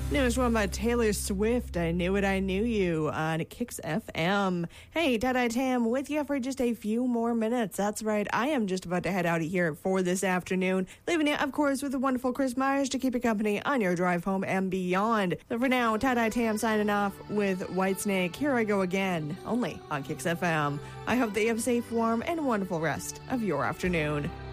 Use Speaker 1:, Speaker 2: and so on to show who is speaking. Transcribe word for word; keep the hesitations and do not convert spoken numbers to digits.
Speaker 1: Newest one by Taylor Swift, I Knew It, I Knew You on Kicks F M. Hey, Tie-Dye Tam with you for just a few more minutes. That's right, I am just about to head out of here for this afternoon, leaving you, of course, with the wonderful Chris Myers to keep you company on your drive home and beyond. So for now, Tie-Dye Tam signing off with Whitesnake. Here I go again, only on Kicks F M. I hope that you have a safe, warm, and wonderful rest of your afternoon.